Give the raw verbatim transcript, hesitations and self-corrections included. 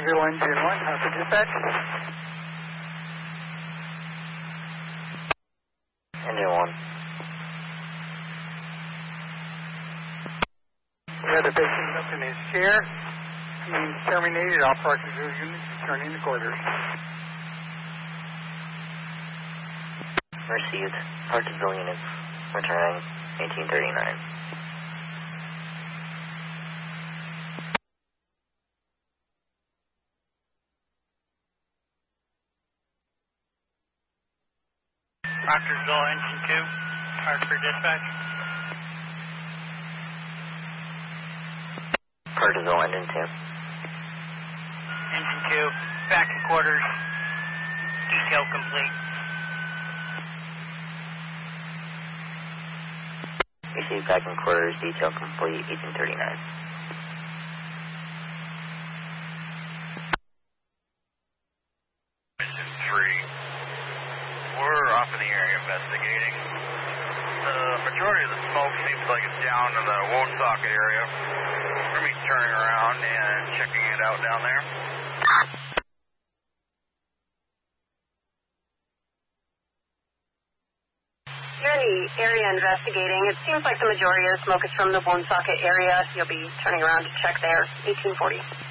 zero engine one, Hartford dispatch. Engine one. We have the patient up in his chair. He's terminated. All Parker Zoo units returning to quarters. Received. Parkersville units returning eighteen thirty-nine. Parkersville engine two, Hartford dispatch. Parkersville engine two. Engine two, back in quarters, detail complete. Received back in quarters, detail complete, eighteen thirty-nine. Engine three. We're off in the area investigating. The majority of the smoke seems like it's down in the Woonsocket area. We're going to be turning around and checking it out down there. You're in the area investigating. It seems like the majority of the smoke is from the Woonsocket area. You'll be turning around to check there. eighteen forty.